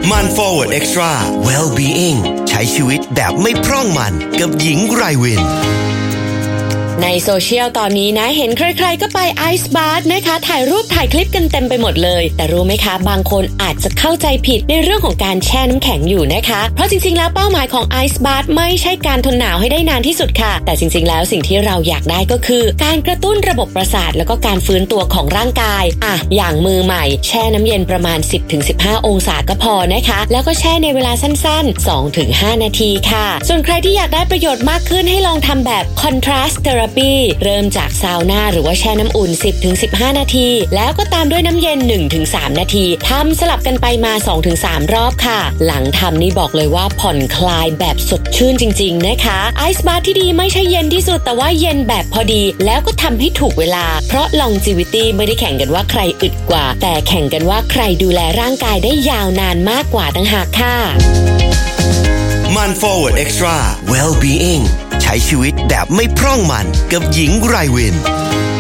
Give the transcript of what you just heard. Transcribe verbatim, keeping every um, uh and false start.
มัน Forward Extra Well-being ใช้ชีวิตแบบไม่พร่องมันกับหญิงไรวินในโซเชียลตอนนี้นะเห็นใครๆก็ไปไอซ์บาร์นะคะถ่ายรูปถ่ายคลิปกันเต็มไปหมดเลยแต่รู้ไหมคะบางคนอาจจะเข้าใจผิดในเรื่องของการแช่น้ำแข็งอยู่นะคะเพราะจริงๆแล้วเป้าหมายของไอซ์บาร์ไม่ใช่การทนหนาวให้ได้นานที่สุดค่ะแต่จริงๆแล้วสิ่งที่เราอยากได้ก็คือการกระตุ้นระบบประสาทแล้วก็การฟื้นตัวของร่างกายอ่ะอย่างมือใหม่แช่น้ำเย็นประมาณ สิบถึงสิบห้า องศาก็พอนะคะแล้วก็แช่ในเวลาสั้นๆ สองถึงห้า นาทีค่ะส่วนใครที่อยากได้ประโยชน์มากขึ้นให้ลองทำแบบ Contrast Therapy เริ่มจากซาวน่าหรือว่าแช่น้ำอุ่น สิบถึงสิบห้า นาทีแล้วก็ตามด้วยน้ำเย็น หนึ่งถึงสาม นาทีทำสลับกันไปมา สองถึงสาม รอบค่ะหลังทำนี่บอกเลยว่าผ่อนคลายแบบสดชื่นจริงๆนะคะไอซ์บาร์ที่ดีไม่ใช่เย็นที่สุดแต่ว่าเย็นแบบพอดีแล้วก็ทำให้ถูกเวลาเพราะ longevity ไม่ได้แข่งกันว่าใครอึดกว่าแต่แข่งกันว่าใครดูแลร่างกายได้ยาวนานมากกว่าต่างหากค่ะมัน Forward Extra Well-being ใช้ชีวิตแบบไม่พร่องมันกับหญิงไรวิน